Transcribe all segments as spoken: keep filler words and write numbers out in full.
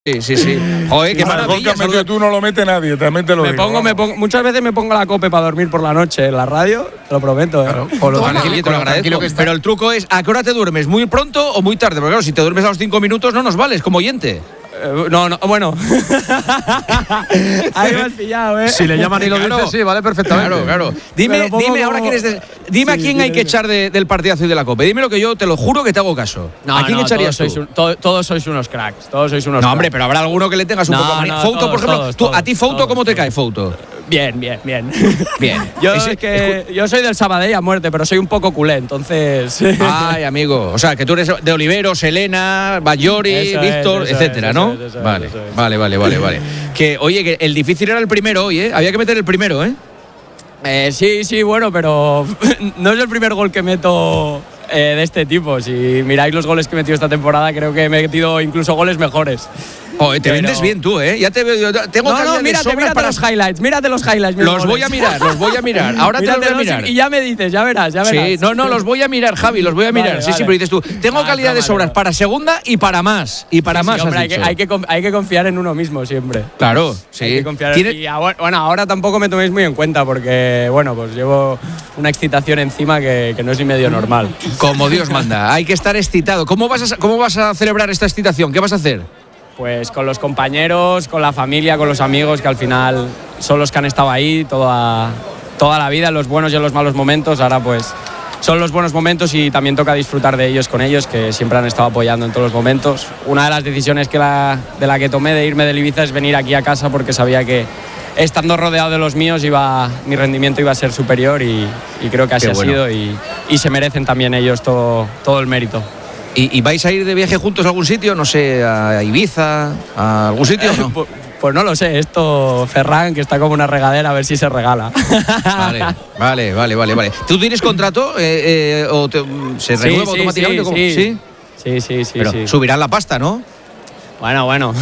Sí, sí, sí. Joder, qué maravilla. El gol que tú no lo mete nadie, también te lo me digo. Pongo, me pongo, muchas veces me pongo la cope para dormir por la noche en la radio, te lo prometo. Claro, ¿eh? con lo Toma, tranquilo, te lo agradezco. Que Pero el truco es, ¿a qué hora te duermes? ¿Muy pronto o muy tarde? Porque claro, si te duermes a los cinco minutos no nos vales como oyente. Eh, no, no, bueno. Ahí me has pillado, ¿eh? Si le llaman y lo Claro. dices, sí, vale perfectamente. Claro, claro. Dime, pongo dime como- ahora quién es de- dime Sí, a quién dime, hay que dime. echar de- del partidazo y de la copa. Dime lo que yo te lo juro que te hago caso. No, ¿A quién no, echarías todos tú? sois, un- to- todos sois unos cracks. Todos sois unos No, cracks. hombre, pero habrá alguno que le tengas un No, poco manía. no, Fouto, por todos, ejemplo, todos, tú, todos, ¿a ti Fouto todos, cómo te todos. cae Fouto? Bien, bien, bien. Bien. Yo, Ese- es que, yo soy del Sabadell a muerte, pero soy un poco culé, entonces. Ay, amigo. O sea, que tú eres de Oliveros, Elena, Bayori, Eso es, Víctor, eso etcétera, es, ¿no? eso es, eso es, vale, eso es. vale, vale, vale, vale. Que, oye, que el difícil era el primero hoy, ¿eh? Había que meter el primero, ¿eh? Eh, sí, sí, bueno, pero no es el primer gol que meto eh, de este tipo. Si miráis los goles que he metido esta temporada, creo que he metido incluso goles mejores. Joder, te Pero- vendes bien tú, ¿eh? Ya te veo. yo Tengo No, calidad no, de mírate, sobras mírate para los highlights, mírate los highlights. mis Los goles. voy a mirar, los voy a mirar. Ahora te los voy a Míratelos mirar. Y ya me dices, ya verás, ya verás. Sí, no, no, los voy a mirar, Javi, los voy a mirar. Vale, sí, sí, vale. pero dices tú, tengo Ah, calidad de vale, sobras vale. para segunda y para más. Y para Sí, más, sí, hombre, has hay, que, dicho. hay, que, con- hay que confiar en uno mismo siempre. Claro, sí. Hay que confiar Tiene- y ahora- bueno, ahora tampoco me toméis muy en cuenta porque, bueno, pues llevo una excitación encima que, que no es ni medio normal. Como Dios manda, hay que estar excitado. ¿Cómo vas, a, ¿Cómo vas a celebrar esta excitación? ¿Qué vas a hacer? Pues con los compañeros, con la familia, con los amigos, que al final son los que han estado ahí toda, toda la vida, en los buenos y en los malos momentos. Ahora pues son los buenos momentos y también toca disfrutar de ellos con ellos, que siempre han estado apoyando en todos los momentos. Una de las decisiones que la, de la que tomé de irme del Ibiza es venir aquí a casa porque sabía que estando rodeado de los míos iba, mi rendimiento iba a ser superior y, y creo que así Qué ha bueno. sido y, y se merecen también ellos todo, todo el mérito. ¿Y, y vais a ir de viaje juntos a algún sitio? No sé, a Ibiza, a algún sitio, ¿no? Pues, pues no lo sé, esto Ferran, que está como una regadera, a ver si se regala. Vale, vale, vale, vale, vale. ¿Tú tienes contrato eh, eh, o te- se Sí, renueva sí, automáticamente? sí, ¿Cómo? sí. ¿Sí? Sí, sí, sí. Pero sí. subirán la pasta, ¿no? Bueno, bueno.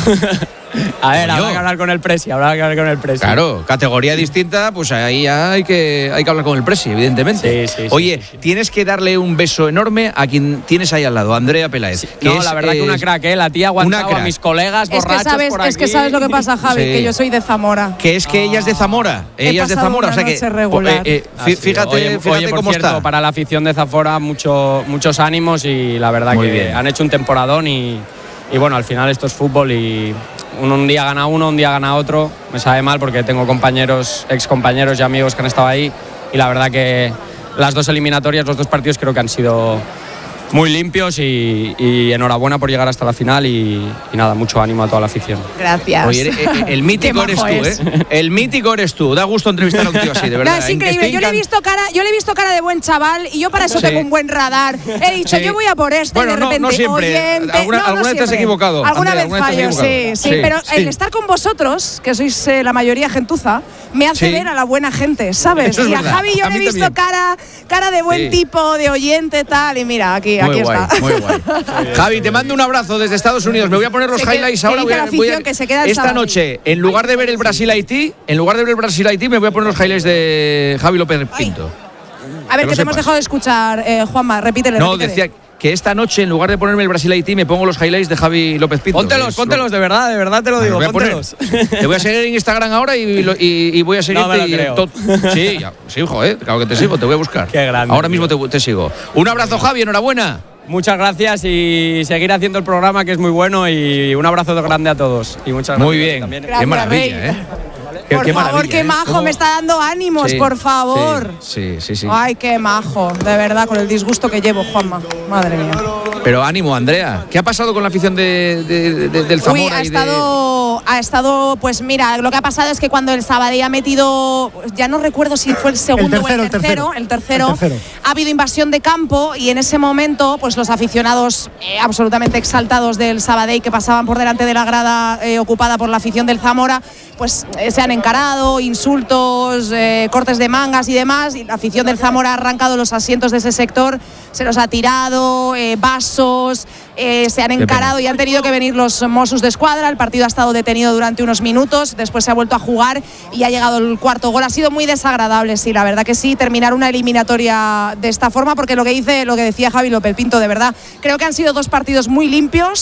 A ver, Como habrá yo. que hablar con el Presi, habrá que hablar con el Presi. Claro, categoría distinta, pues ahí ya hay que, hay que hablar con el Presi, evidentemente. Sí, sí, sí, Oye, sí, sí. tienes que darle un beso enorme a quien tienes ahí al lado, Andrea Peláez. que No, es, la verdad que una eh, crack, ¿eh? La tía ha aguantado una crack. a mis colegas Es borrachos que, sabes, por es que aquí. sabes lo que pasa, Javi, Sí. que yo soy de Zamora. Que es que ella es de Zamora. He Ella es de pasado Zamora. una o sea que. noche regular. eh, eh, Ah, fí- sí. fíjate, Oye, fíjate oye, por cómo cierto, está. para la afición de Zafora, mucho, muchos ánimos y la verdad Muy que bien. han hecho un temporadón y, y bueno, al final esto es fútbol y un, un día gana uno, un día gana otro. Me sabe mal porque tengo compañeros, ex compañeros y amigos que han estado ahí y la verdad que las dos eliminatorias, los dos partidos creo que han sido muy limpios y, y enhorabuena por llegar hasta la final y, y nada, mucho ánimo a toda la afición. Gracias. Oye, eh, eh, el mítico Qué eres tú, majo es. ¿eh? El mítico eres tú. Da gusto entrevistar a un tío así, de verdad. No, es increíble. Estoy Yo le he encan- visto cara, yo le he visto cara de buen chaval y yo para eso Sí. tengo un buen radar. He dicho, Sí. yo voy a por este Bueno, y de no- repente no siempre. oyente. Alguna- No, no alguna vez te has siempre. equivocado, Alguna Andrea, vez alguna vez te has fallo, sí, equivocado. sí, Sí, pero sí. el estar con vosotros, que sois eh, la mayoría gentuza, me hace Sí. ver a la buena gente, ¿sabes? Eso es y a verdad. Javi yo A le he mí visto también. cara, cara de buen Sí. tipo, de oyente, tal, y mira, aquí, Muy aquí guay, está. muy guay. Javi, te mando un abrazo desde Estados Unidos. Me voy a poner los Se queda- highlights que ahora. dice Voy a- la voy a- afición que se queda el esta sábado. noche, en lugar de ver el Brasil-Haití, en lugar de ver el Brasil-Haití, me voy a poner los highlights de Javi López Pinto. A ver, Que que lo te hemos sepas. dejado de escuchar, eh, Juanma, repítele, No, repítele. decía que esta noche, en lugar de ponerme el Brasil-Haití, me pongo los highlights de Javi López Pinto. Póntelos, Es- póntelos, de verdad, de verdad te lo Los digo, voy a poner. póntelos. Te voy a seguir en Instagram ahora y, lo- y- y voy a seguirte. No me lo y creo. to- Sí, ya, sí, joder, claro que te sigo, te voy a buscar. Qué grande, Ahora tío. mismo te, te sigo. Un abrazo, Javi, enhorabuena. Muchas gracias y seguir haciendo el programa que es muy bueno y un abrazo grande a todos. Y muchas gracias Muy bien. también. Gracias, Qué maravilla, Rey. ¿eh? Qué, Por qué favor, maravilla, qué ¿eh? majo, Cómo- me está dando ánimos, Sí, por favor. Sí, sí, sí. sí. Ay, qué majo, de verdad, con el disgusto que llevo, Juanma. Madre mía. Pero ánimo, Andrea. ¿Qué ha pasado con la afición de, de- de- del Zamora? Uy, ha y de- estado, ha estado, pues mira, lo que ha pasado es que cuando el Sabadell ha metido, ya no recuerdo si fue el segundo El tercero, o el tercero, el el tercero, El tercero. ha habido invasión de campo y en ese momento, pues los aficionados eh, absolutamente exaltados del Sabadell que pasaban por delante de la grada eh, ocupada por la afición del Zamora, pues eh, se han encarado, insultos, eh, cortes de mangas y demás, y la afición del Zamora ha arrancado los asientos de ese sector, se los ha tirado, eh, vasos, eh, se han encarado y han tenido que venir los Mossos de Escuadra. El partido ha estado detenido durante unos minutos, después se ha vuelto a jugar y ha llegado el cuarto gol. Ha sido muy desagradable, sí, la verdad que sí, terminar una eliminatoria de esta forma, porque lo que dice, lo que decía Javi López Pinto, de verdad, creo que han sido dos partidos muy limpios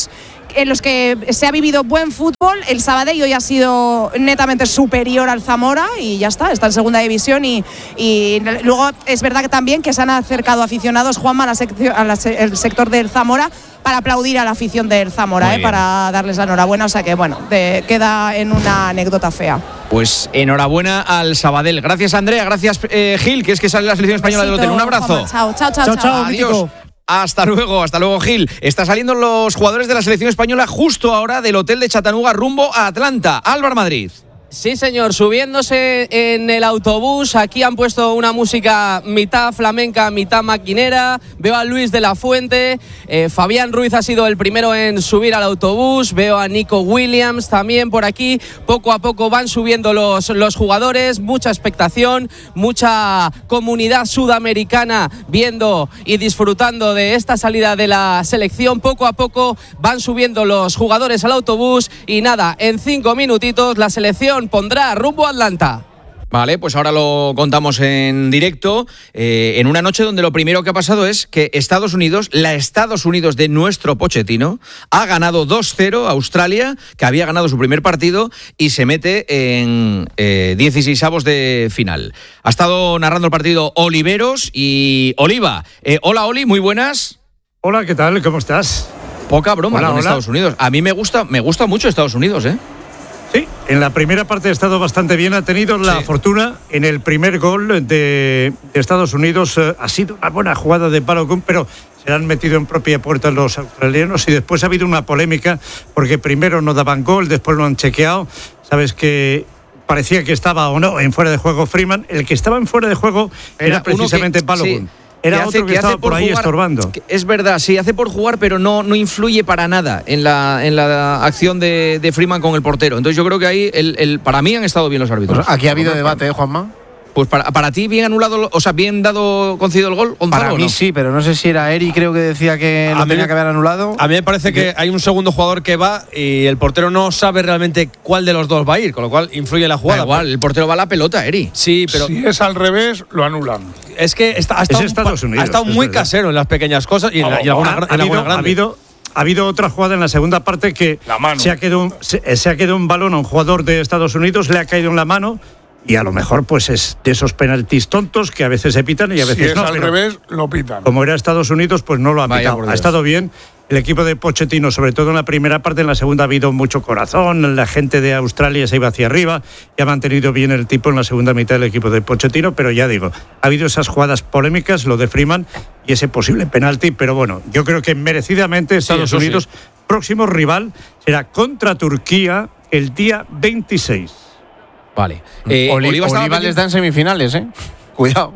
en los que se ha vivido buen fútbol. El Sabadell hoy ha sido netamente superior al Zamora y ya está, está en segunda división y, y luego es verdad que también que se han acercado aficionados, Juanma, al sec- sector del Zamora para aplaudir a la afición del Zamora, eh, para darles la enhorabuena, o sea que bueno, de, queda en una anécdota fea. Pues enhorabuena al Sabadell. Gracias, Andrea, gracias, eh, Gil, que es que sale la selección española del hotel. Un abrazo. Juanma, chao, chao, chao, chao, chao. Adiós. Hasta luego, hasta luego, Gil. Está saliendo los jugadores de la selección española justo ahora del hotel de Chattanooga rumbo a Atlanta. Álvaro Madrid. Sí, señor, subiéndose en el autobús. Aquí han puesto una música mitad flamenca, mitad maquinera. Veo a Luis de la Fuente. Eh, Fabián Ruiz ha sido el primero en subir al autobús. Veo a Nico Williams también por aquí. Poco a poco van subiendo los, los jugadores. Mucha expectación, mucha comunidad sudamericana viendo y disfrutando de esta salida de la selección. Poco a poco van subiendo los jugadores al autobús. Y nada, en cinco minutitos la selección pondrá rumbo a Atlanta. Vale, pues ahora lo contamos en directo, eh, en una noche donde lo primero que ha pasado es que Estados Unidos, la Estados Unidos de nuestro Pochettino, ha ganado dos cero a Australia, que había ganado su primer partido, y se mete en eh, dieciseisavos de final. Ha estado narrando el partido Oliveros y Oliva. Eh, hola, Oli, muy buenas. Hola, ¿qué tal? ¿Cómo estás? Poca broma hola, con hola. Estados Unidos. A mí me gusta, me gusta mucho Estados Unidos, ¿eh? Sí, en la primera parte ha estado bastante bien. Ha tenido la sí. fortuna en el primer gol de, de Estados Unidos. Eh, ha sido una buena jugada de palo, pero se han metido en propia puerta los australianos y después ha habido una polémica porque primero no daban gol, después lo han chequeado. Sabes que parecía que estaba o no en fuera de juego Freeman. El que estaba en fuera de juego era, era precisamente Balogun. Sí. Era que otro hace, que, que estaba por, por ahí jugar, estorbando. Es verdad, sí, hace por jugar, pero no, no influye para nada en la, en la acción de, de Freeman con el portero. Entonces yo creo que ahí, el, el, para mí han estado bien los árbitros. Pues aquí ha habido debate, ¿eh, Juanma? Pues para, para ti, bien anulado, o sea, bien dado, concedido el gol, Gonzalo. Para mí ¿no? sí, pero no sé si era Eri, creo que decía que lo tenía que haber anulado. A mí me parece que hay un segundo jugador que va y el portero no sabe realmente cuál de los dos va a ir, con lo cual influye la jugada. Da igual, el portero va a la pelota, Eri. Sí, pero si es al revés, lo anulan. Es que está, ha estado, es Estados Unidos, ha estado muy verdad. casero en las pequeñas cosas y en, la, y en alguna, ha, en ha, habido, alguna grande. ha habido ha habido otra jugada en la segunda parte que la mano. Se, ha quedado, se, se ha quedado un balón a un jugador de Estados Unidos, le ha caído en la mano y a lo mejor pues es de esos penaltis tontos que a veces se pitan y a veces si es no. al revés, lo pitan. Como era Estados Unidos, pues no lo ha Vaya, pitado. Ha estado bien el equipo de Pochettino, sobre todo en la primera parte. En la segunda ha habido mucho corazón, la gente de Australia se iba hacia arriba y ha mantenido bien el tipo en la segunda mitad del equipo de Pochettino, pero ya digo, ha habido esas jugadas polémicas, lo de Freeman y ese posible penalti, pero bueno, yo creo que merecidamente Estados sí, Unidos, sí. próximo rival será contra Turquía el día veintiséis. Vale. Eh, Oli, Oliva, Oliva les da en semifinales, ¿eh? Cuidado.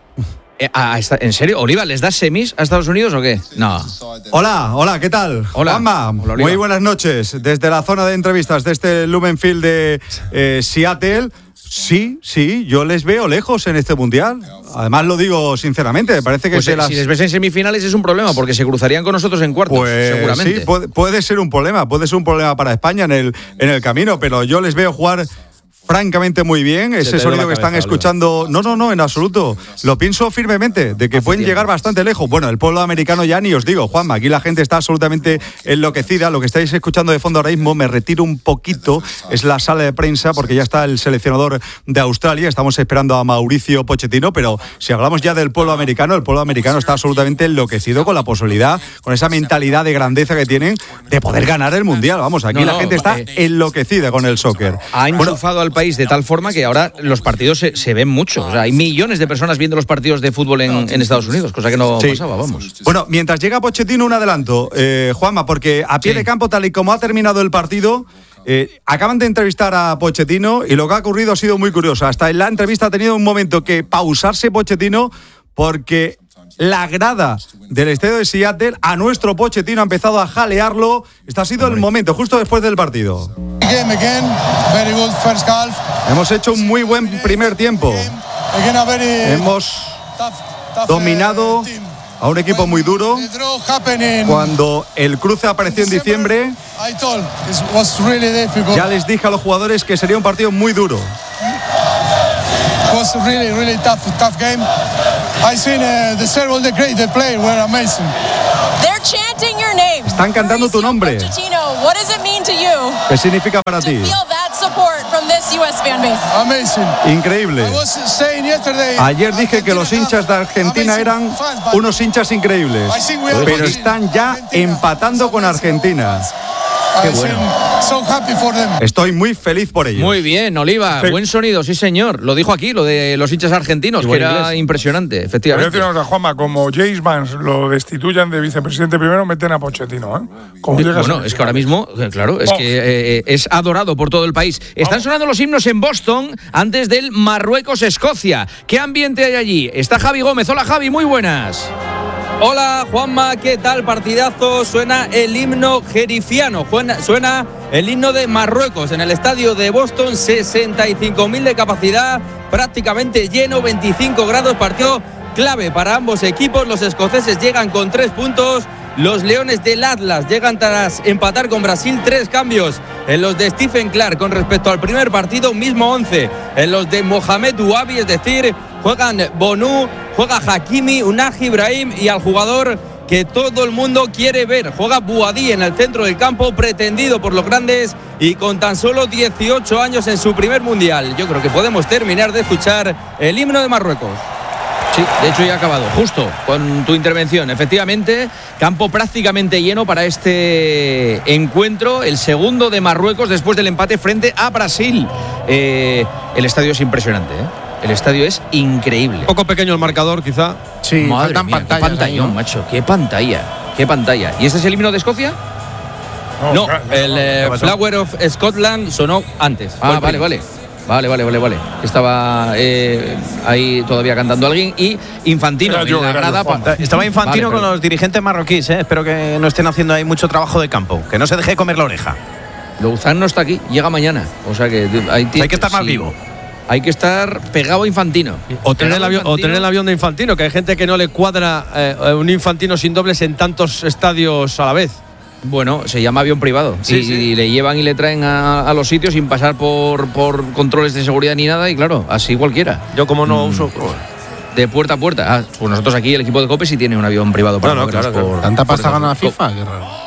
Eh, ah, ¿en serio? ¿Oliva les da semis a Estados Unidos o qué? No. Hola, hola, ¿qué tal? Hola. Juanma, Hola, muy buenas noches. Desde la zona de entrevistas de este Lumenfield de eh, Seattle. Sí, sí, yo les veo lejos en este mundial. Además lo digo sinceramente, me parece que Pues se eh, las... si les ves en semifinales es un problema, porque se cruzarían con nosotros en cuartos, Pues seguramente. sí, puede, puede ser un problema, puede ser un problema para España en el, en el camino, pero yo les veo jugar francamente muy bien. Ese sonido que están escuchando, no, no, no, en absoluto. Lo pienso firmemente, de que pueden llegar bastante lejos. Bueno, el pueblo americano ya ni os digo, Juanma, aquí la gente está absolutamente enloquecida. Lo que estáis escuchando de fondo ahora mismo, me retiro un poquito, es la sala de prensa, porque ya está el seleccionador de Australia. Estamos esperando a Mauricio Pochettino, pero si hablamos ya del pueblo americano, el pueblo americano está absolutamente enloquecido con la posibilidad, con esa mentalidad de grandeza que tienen de poder ganar el mundial. Vamos, aquí No, la no, gente está eh, enloquecida con el soccer. Ha Bueno, enchufado al país de tal forma que ahora los partidos se, se ven mucho. O sea, hay millones de personas viendo los partidos de fútbol en, en Estados Unidos, cosa que no Sí. pasaba, vamos. Bueno, mientras llega Pochettino, un adelanto, eh, Juanma, porque a pie Sí. de campo, tal y como ha terminado el partido, eh, acaban de entrevistar a Pochettino y lo que ha ocurrido ha sido muy curioso. Hasta en la entrevista ha tenido un momento que pausarse Pochettino porque la grada del estadio de Seattle a nuestro Pochettino ha empezado a jalearlo. Este ha sido el momento, justo después del partido. Hemos hecho un muy buen primer tiempo. Hemos dominado a un equipo muy duro. Cuando el cruce apareció en diciembre, ya les dije a los jugadores que sería un partido muy duro. Was a really, really tough, tough game. I seen uh, the several the great the players were amazing. They're chanting your name. Están cantando tu nombre. Pochettino. what does it mean to you? ¿Qué significa para ti? To feel that support from this U S fan base. Amazing. Increíble. I was saying yesterday, Ayer dije que los hinchas de Argentina eran unos hinchas increíbles, pero están ya empatando con Argentina. Qué bueno. So happy for them. Estoy muy feliz por ellos. Muy bien, Oliva. Sí. Buen sonido, sí señor. Lo dijo aquí, lo de los hinchas argentinos, que era inglés. Impresionante, efectivamente. Voy a decir a Juanma, como James Vance lo destituyan de vicepresidente primero, meten a Pochettino, ¿eh? Como eh, bueno, es que ahora mismo, claro, es oh. que eh, es adorado por todo el país. Están oh. sonando los himnos en Boston antes del Marruecos-Escocia. ¿Qué ambiente hay allí? Está Javi Gómez. Hola, Javi, muy buenas. Hola Juanma, ¿qué tal? Partidazo, suena el himno gerifiano, suena el himno de Marruecos en el estadio de Boston, sesenta y cinco mil de capacidad, prácticamente lleno, veinticinco grados, partido clave para ambos equipos. Los escoceses llegan con tres puntos, los Leones del Atlas llegan tras empatar con Brasil, tres cambios en los de Stephen Clark con respecto al primer partido, mismo once en los de Mohamed Ouabi, es decir, juegan Bonu, juega Hakimi, Unahi Ibrahim y al jugador que todo el mundo quiere ver, juega Bouhaddi en el centro del campo, pretendido por los grandes y con tan solo dieciocho años en su primer mundial. Yo creo que podemos terminar de escuchar el himno de Marruecos. Sí, de hecho ya ha acabado, justo con tu intervención. Efectivamente, campo prácticamente lleno para este encuentro, el segundo de Marruecos después del empate frente a Brasil. Eh, el estadio es impresionante, ¿eh? El estadio es increíble. Un poco pequeño el marcador, quizá. Sí, madre faltan mía, pantallas. Qué pantallón, ahí, ¿no? macho. Qué pantalla, qué pantalla. ¿Y este es el himno de Escocia? No, no el eh, Flower of Scotland sonó antes. Ah, vale, vale. Vale, vale, vale, vale. Estaba eh, ahí todavía cantando alguien y Infantino yo, en la grada. Pa... Estaba Infantino vale, con pero... los dirigentes marroquíes, ¿eh? Espero que no estén haciendo ahí mucho trabajo de campo. Que no se deje comer la oreja. Louzán no está aquí, llega mañana. O sea que hay, hay que estar más sí. vivo. Hay que estar pegado a Infantino. O tener, el avión, o tener el avión de Infantino, que hay gente que no le cuadra eh, un Infantino sin dobles en tantos estadios a la vez. Bueno, se llama avión privado. Sí, y, sí. y le llevan y le traen a, a los sitios sin pasar por, por controles de seguridad ni nada. Y claro, así cualquiera. Yo como no mm. uso... De puerta a puerta. Ah, pues nosotros aquí, el equipo de COPE sí tiene un avión privado para no, no, claro, por, ¿Tanta pasta gana la FIFA? Qué raro.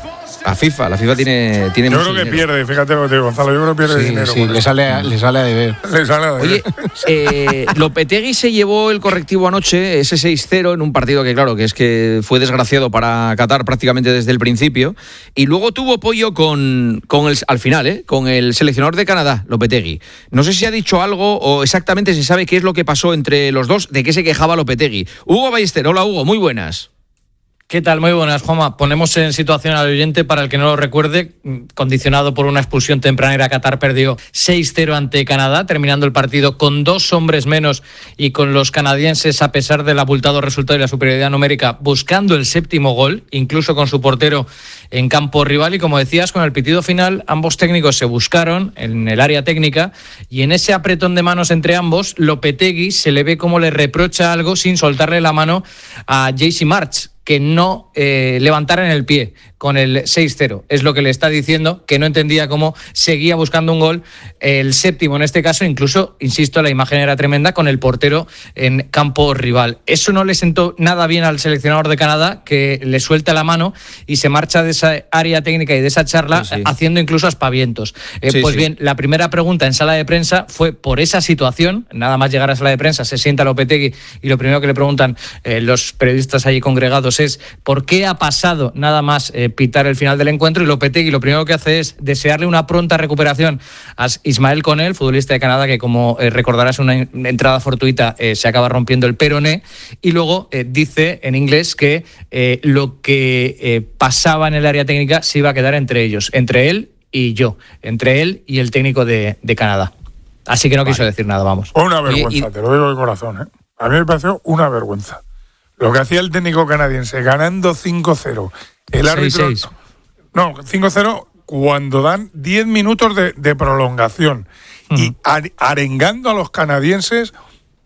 A FIFA, la FIFA tiene, tiene yo mucho creo que dinero. pierde, fíjate lo que te digo, Gonzalo, yo creo que pierde sí, dinero. Sí, le sale, a, le sale a deber. Le sale a deber. Oye, eh, Lopetegui se llevó el correctivo anoche, ese seis cero, en un partido que claro, que es que fue desgraciado para Qatar prácticamente desde el principio, y luego tuvo pollo con, con el, al final, ¿eh? con el seleccionador de Canadá, Lopetegui. No sé si ha dicho algo o exactamente se sabe qué es lo que pasó entre los dos, de qué se quejaba Lopetegui. Hugo Ballester, hola Hugo, muy buenas. ¿Qué tal? Muy buenas, Juanma. Ponemos en situación al oyente, para el que no lo recuerde, condicionado por una expulsión tempranera, Qatar perdió seis cero ante Canadá, terminando el partido con dos hombres menos y con los canadienses, a pesar del abultado resultado y la superioridad numérica, buscando el séptimo gol, incluso con su portero en campo rival. Y como decías, con el pitido final, ambos técnicos se buscaron en el área técnica y en ese apretón de manos entre ambos, Lopetegui se le ve como le reprocha algo sin soltarle la mano a J C March, que no eh, levantaran el pie con el seis cero. Es lo que le está diciendo, que no entendía cómo seguía buscando un gol, el séptimo en este caso, incluso, insisto, la imagen era tremenda, con el portero en campo rival. Eso no le sentó nada bien al seleccionador de Canadá, que le suelta la mano y se marcha de esa área técnica y de esa charla, sí, sí. haciendo incluso aspavientos. Eh, sí, pues sí. bien, la primera pregunta en sala de prensa fue por esa situación. Nada más llegar a sala de prensa, se sienta Lopetegui y lo primero que le preguntan eh, los periodistas allí congregados es ¿por qué ha pasado nada más eh, pitar el final del encuentro? Y Lopetegui lo primero que hace es desearle una pronta recuperación a Ismael Conel, futbolista de Canadá, que como eh, recordarás, una entrada fortuita eh, se acaba rompiendo el peroné, y luego eh, dice en inglés que eh, lo que eh, pasaba en el área técnica se iba a quedar entre ellos, entre él y yo, entre él y el técnico de, de Canadá. Así que no vale. quiso decir nada, vamos. Una vergüenza, y, y... te lo digo de corazón, ¿eh? A mí me pareció una vergüenza. Lo que hacía el técnico canadiense, ganando cinco cero. El árbitro. seis seis. No, cinco cero cuando dan diez minutos de, de prolongación. Uh-huh. Y arengando a los canadienses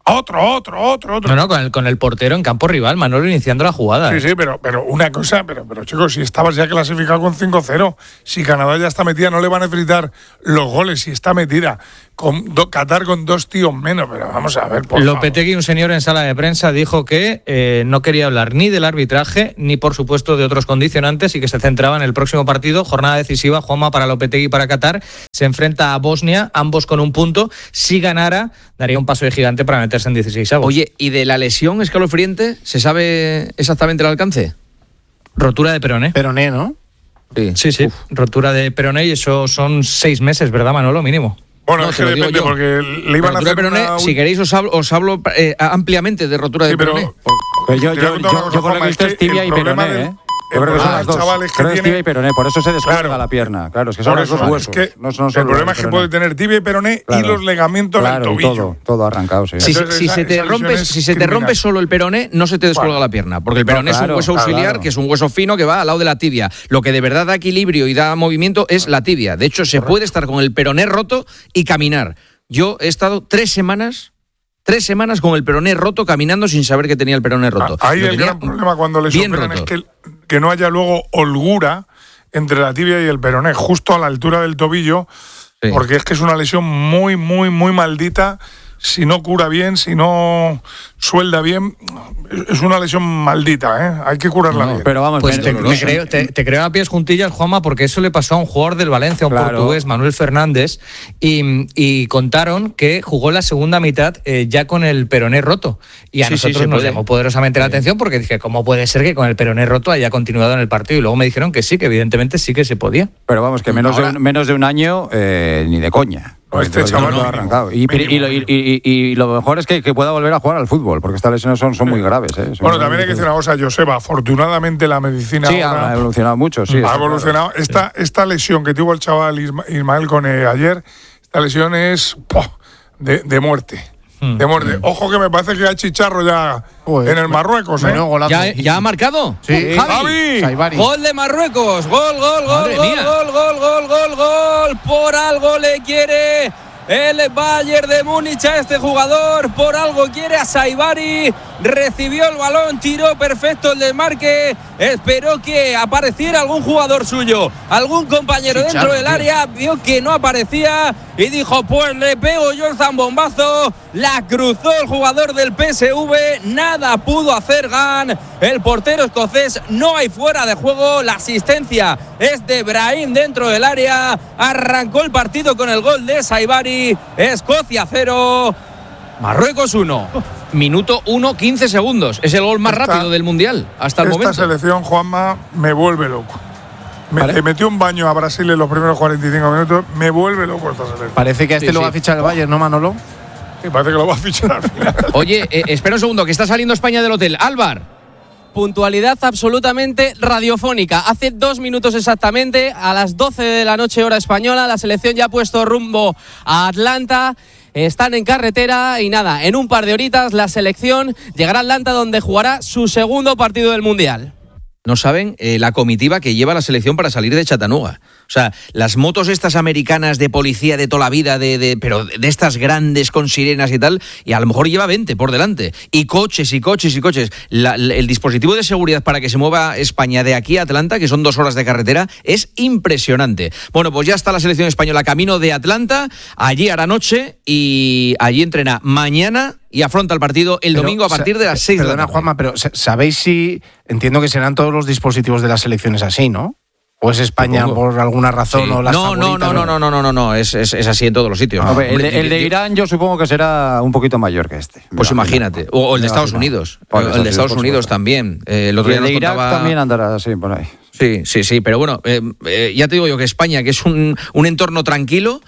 Otro, otro, otro, otro. No, no, con el, con el portero en campo rival, Manolo iniciando la jugada. Sí, ¿eh? sí, pero, pero una cosa, pero, pero chicos, si estabas ya clasificado con cinco cero, si Canadá ya está metida, no le van a necesitar los goles, si está metida, con do, Qatar con dos tíos menos, pero vamos a ver, por Lopetegui, un señor en sala de prensa, dijo que eh, no quería hablar ni del arbitraje, ni por supuesto de otros condicionantes y que se centraba en el próximo partido, jornada decisiva, Juanma, para Lopetegui y para Qatar. Se enfrenta a Bosnia, ambos con un punto. Si ganara, daría un paso de gigante para meterse en dieciséis avos. Oye, ¿y de la lesión escalofriante se sabe exactamente el alcance? Rotura de peroné. Peroné, ¿no? Sí, sí, sí. Rotura de peroné y eso son seis meses, ¿verdad, Manolo? Mínimo. Bueno, no, es que depende, porque le iban a hacer peroné, una... Si queréis os hablo, os hablo eh, ampliamente de rotura sí, de peroné. Pero, pues yo, yo, yo, yo por lo que he visto es tibia y peroné, del, ¿eh? Yo creo que son las dos. Creo que es tibia y peroné, por eso se descuelga claro, la pierna. Claro, es que son por los dos eso, huesos. Es que no son el solo problema es que puede tener tibia y peroné claro, y los ligamentos claro, del tobillo. Todo, todo arrancado, sí. Si, Entonces, si, esa, se te rompe, si se te rompe solo el peroné, no se te descuelga bueno, la pierna, porque el peroné no, claro, es un hueso auxiliar, claro. que es un hueso fino que va al lado de la tibia. Lo que de verdad da equilibrio y da movimiento es la tibia. De hecho, se Correcto. puede estar con el peroné roto y caminar. Yo he estado tres semanas... Tres semanas con el peroné roto, caminando sin saber que tenía el peroné roto. Ahí el gran problema cuando les operan es que, que no haya luego holgura entre la tibia y el peroné, justo a la altura del tobillo, sí. porque es que es una lesión muy, muy, muy maldita. Si no cura bien, si no suelda bien, es una lesión maldita, ¿eh? Hay que curarla no, bien. Pero vamos, pues te, te, creo, te, te creo a pies juntillas, Juanma, porque eso le pasó a un jugador del Valencia, un claro. portugués, Manuel Fernández, y, y contaron que jugó la segunda mitad eh, ya con el peroné roto. Y a sí, nosotros sí, nos puede. llamó poderosamente sí. la atención porque dije, ¿cómo puede ser que con el peroné roto haya continuado en el partido? Y luego me dijeron que sí, que evidentemente sí que se podía. Pero vamos, que menos, Ahora, de, un, menos de un año, eh, ni de coña. No, este chaval no, arrancado. Y, y, y, y, y lo mejor es que, que pueda volver a jugar al fútbol, porque estas lesiones son, son muy graves. ¿eh? Son bueno, también hay que decir una cosa, Joseba. Afortunadamente la medicina sí, ahora ha evolucionado mucho. Sí, ha evolucionado. Claro. Esta, esta lesión que tuvo el chaval Ismael Cone ayer, esta lesión es ¡poh! de, de muerte. De muerte. Ojo que me parece que hay chicharro ya Uy, en el Marruecos. ¿eh? ¿Ya, ¿Ya ha marcado? Sí. Javi. Javi. Gol de Marruecos. Gol, gol, gol, gol, gol, gol, gol, gol, gol. Por algo le quiere el Bayern de Múnich a este jugador. Por algo quiere a Saibari. Recibió el balón, tiró perfecto el desmarque. Esperó que apareciera algún jugador suyo, algún compañero sí, dentro del tío. área. Vio que no aparecía y dijo, pues le pego yo el zambombazo. La cruzó el jugador del P S V. Nada pudo hacer Gan. El portero escocés, no hay fuera de juego. La asistencia es de Brahim dentro del área. Arrancó el partido con el gol de Saibari. Escocia cero, Marruecos uno. Minuto uno, quince segundos. Es el gol más esta, rápido del Mundial hasta el esta momento. Esta selección, Juanma, me vuelve loco. Me ¿Vale? metió un baño a Brasil en los primeros cuarenta y cinco minutos. Me vuelve loco esta selección. Parece que a este sí, lo sí. va a fichar el Bayern, ¿no, Manolo? Sí, parece que lo va a fichar al final. Oye, eh, espera un segundo, que está saliendo España del hotel. Álvar. Puntualidad absolutamente radiofónica. Hace dos minutos exactamente, a las doce de la noche hora española, la selección ya ha puesto rumbo a Atlanta. Están en carretera y nada, en un par de horitas la selección llegará a Atlanta, donde jugará su segundo partido del Mundial. No saben eh, la comitiva que lleva la selección para salir de Chattanooga. O sea, las motos estas americanas de policía de toda la vida, de, de, pero de estas grandes con sirenas y tal, y a lo mejor lleva veinte por delante. Y coches y coches y coches. La, el dispositivo de seguridad para que se mueva España de aquí a Atlanta, que son dos horas de carretera, es impresionante. Bueno, pues ya está la selección española camino de Atlanta. Allí hará noche y allí entrena mañana y afronta el partido el pero, domingo a partir de las seis de la tarde. Juanma, pero ¿sabéis si...? Entiendo que serán todos los dispositivos de las selecciones así, ¿no? ¿O es España Supongo. por alguna razón sí. o las no, no, no, no, no, no, no, no, no, es, es, es así en todos los sitios. Ah, ¿no? el, de, el de Irán yo supongo que será un poquito mayor que este. Pues imagínate. O, o el de Estados Unidos. O el de Estados Unidos también. Eh, el otro día el de nos Irak contaba... también andará así por ahí. Sí, sí, sí, pero bueno, eh, eh, ya te digo yo que España, que es un, un entorno tranquilo,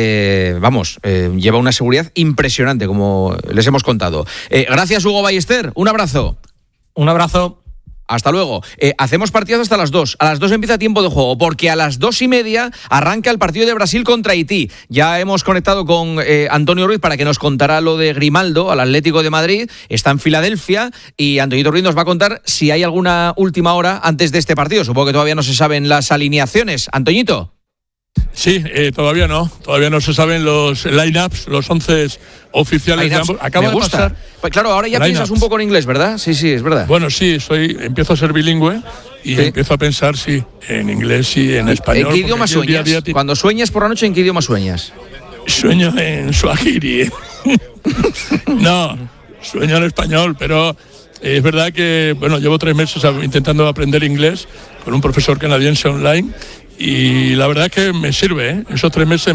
eh, vamos, eh, lleva una seguridad impresionante, como les hemos contado. Eh, gracias, Hugo Ballester, un abrazo. Un abrazo. Hasta luego. Eh, hacemos partidos hasta las dos. A las dos empieza tiempo de juego, porque a las dos y media arranca el partido de Brasil contra Haití. Ya hemos conectado con eh, Antonio Ruiz para que nos contara lo de Grimaldo al Atlético de Madrid. Está en Filadelfia y Antonito Ruiz nos va a contar si hay alguna última hora antes de este partido. Supongo que todavía no se saben las alineaciones. Antoñito. Sí, eh, todavía no. Todavía no se saben los line-ups, los once oficiales Line de ambos. Acaba Me gusta. de pasar. Pues claro, ahora ya piensas un poco en inglés, ¿verdad? Sí, sí, es verdad. Bueno, sí, soy, empiezo a ser bilingüe y ¿Sí? empiezo a pensar, sí, en inglés y en español. ¿En qué idioma sueñas? Día día Cuando sueñas por la noche, ¿en qué idioma sueñas? Sueño en Swahili. No, sueño en español, pero es verdad que, bueno, llevo tres meses intentando aprender inglés con un profesor canadiense online y la verdad es que me sirve, ¿eh? Esos tres meses